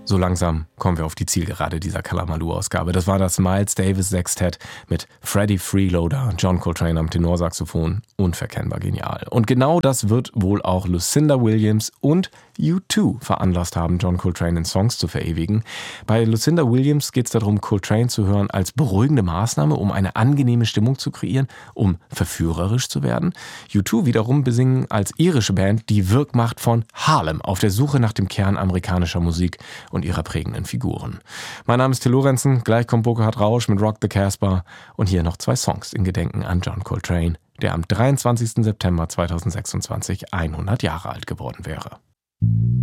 So langsam kommen wir auf die Zielgerade dieser Kalamaloo-Ausgabe. Das war das Miles Davis Sextett mit Freddie Freeloader, John Coltrane am Tenorsaxophon. Unverkennbar genial. Und genau das wird wohl auch Lucinda Williams und U2 veranlasst haben, John Coltrane in Songs zu verewigen. Bei Lucinda Williams geht es darum, Coltrane zu hören als beruhigende Maßnahme, um eine angenehme Stimmung zu kreieren, um verführerisch zu werden. U2 wiederum besingen als irische Band die Wirkmacht von Harlem auf der Suche nach dem Kern amerikanischer Musik und ihrer prägenden Figuren. Mein Name ist Till Lorenzen, gleich kommt Burkhard Rausch mit Rock the Casbah und hier noch 2 Songs in Gedenken an John Coltrane, der am 23. September 2026 100 Jahre alt geworden wäre.